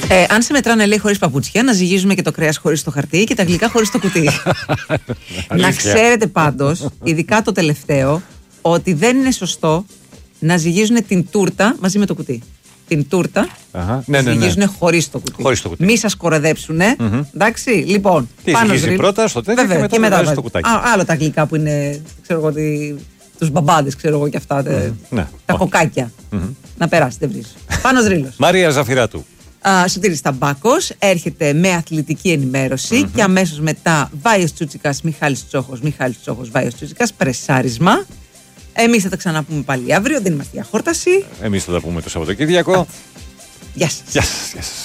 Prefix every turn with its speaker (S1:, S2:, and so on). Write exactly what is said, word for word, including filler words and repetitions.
S1: Ε, αν σε μετράνε, λέει, χωρίς παπούτσια, να ζυγίζουμε και το κρέας χωρίς το χαρτί και τα γλυκά χωρίς το κουτί. Να ξέρετε πάντως, ειδικά το τελευταίο, ότι δεν είναι σωστό να ζυγίζουν την τούρτα μαζί με το κουτί. Την τούρτα
S2: Αχα. Ναι, ναι, ναι.
S1: ζυγίζουν χωρίς το κουτί.
S2: Χωρίς το κουτί.
S1: Μη σας κοροϊδέψουνε. Mm-hmm. Εντάξει, λοιπόν.
S2: Τι
S1: πάνω
S2: ζυγίζει
S1: ζρι...
S2: πρώτα στο τέτοιο
S1: Βέβαια,
S2: και μετά,
S1: και μετά
S2: το κουτάκι.
S1: Α, άλλο τα γλυκά που είναι, ξέρω εγώ, τη... τους μπαμπάδες, ξέρω εγώ και αυτά. Mm-hmm.
S2: Ναι.
S1: Τα
S2: Oh.
S1: κοκάκια. Mm-hmm. Να περάσει, δεν βρίζω. Πάνος Ρήλος.
S2: Μαρία Ζαφυράτου.
S1: Σωτήρης Ταμπάκος έρχεται με αθλητική ενημέρωση mm-hmm. και αμέσως μετά Βάιος Τσούτσικας, Μιχάλης Τσόχος, Μιχάλης Τσόχος, Βάιος Τσούτσικας, πρεσάρισμα. Εμείς θα τα ξαναπούμε πάλι αύριο, δεν είμαστε για χόρταση.
S2: Εμείς θα τα πούμε το Σαββατοκύριακο.
S1: Γεια σας.
S2: Γεια σας.